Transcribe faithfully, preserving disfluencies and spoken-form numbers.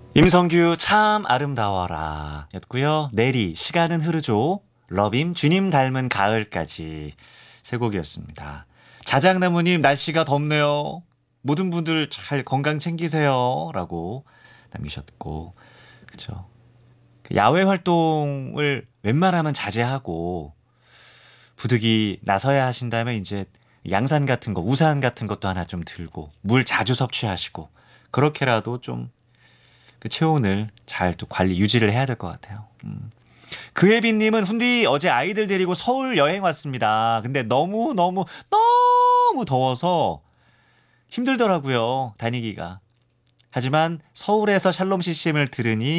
임성규 참 아름다워라 였고요. 내리 시간은 흐르죠. 러빔 주님 닮은 가을까지 세 곡이었습니다. 자작나무님 날씨가 덥네요. 모든 분들 잘 건강 챙기세요 라고 남기셨고, 그쵸. 야외 활동을 웬만하면 자제하고 부득이 나서야 하신다면 이제 양산 같은 거, 우산 같은 것도 하나 좀 들고 물 자주 섭취하시고 그렇게라도 좀 그 체온을 잘 또 관리 유지를 해야 될 것 같아요. 음. 그혜빈님은 훈디 어제 아이들 데리고 서울 여행 왔습니다. 근데 너무 너무 너무 더워서 힘들더라고요 다니기가. 하지만 서울에서 샬롬 씨씨엠을 들으니